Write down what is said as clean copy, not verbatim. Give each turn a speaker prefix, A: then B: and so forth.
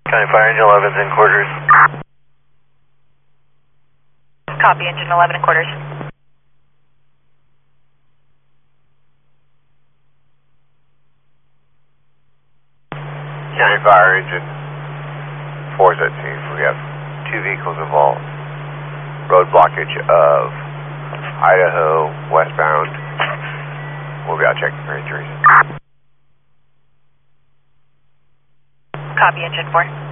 A: County Fire Engine 11's in quarters.
B: Copy, engine 11 in quarters.
C: County Fire Engine 4's at scene. We have 2 vehicles involved. Road blockage of Idaho westbound. We'll be out checking for injuries.
B: Copy, engine 4.